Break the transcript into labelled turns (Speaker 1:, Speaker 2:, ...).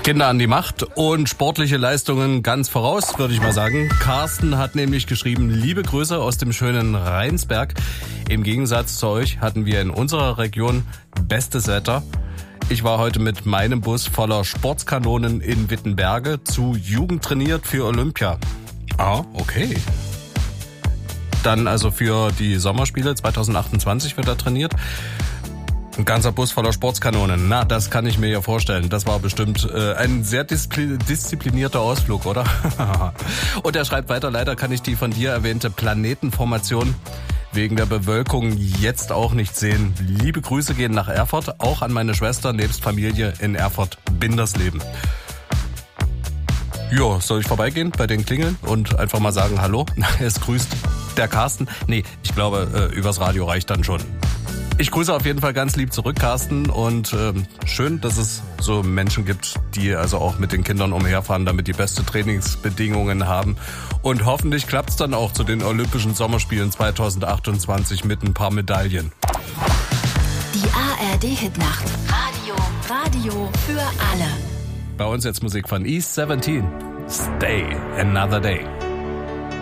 Speaker 1: Kinder an die Macht und sportliche Leistungen ganz voraus, würde ich mal sagen. Carsten hat nämlich geschrieben, liebe Grüße aus dem schönen Rheinsberg. Im Gegensatz zu euch hatten wir in unserer Region bestes Wetter. Ich war heute mit meinem Bus voller Sportskanonen in Wittenberge zu Jugend trainiert für Olympia. Ah, okay. Dann also für die Sommerspiele 2028 wird er trainiert. Ein ganzer Bus voller Sportskanonen. Na, das kann ich mir ja vorstellen. Das war bestimmt ein sehr disziplinierter Ausflug, oder? Und er schreibt weiter, leider kann ich die von dir erwähnte Planetenformation wegen der Bewölkung jetzt auch nicht sehen. Liebe Grüße gehen nach Erfurt, auch an meine Schwester nebst Familie in Erfurt-Bindersleben. Ja, soll ich vorbeigehen bei den Klingeln und einfach mal sagen, hallo, es grüßt der Carsten. Nee, ich glaube, übers Radio reicht dann schon. Ich grüße auf jeden Fall ganz lieb zurück, Carsten, und schön, dass es so Menschen gibt, die also auch mit den Kindern umherfahren, damit die beste Trainingsbedingungen haben. Und hoffentlich klappt es dann auch zu den Olympischen Sommerspielen 2028 mit ein paar Medaillen.
Speaker 2: Die ARD-Hitnacht. Radio für alle.
Speaker 1: Bei uns jetzt Musik von East 17. Stay Another Day.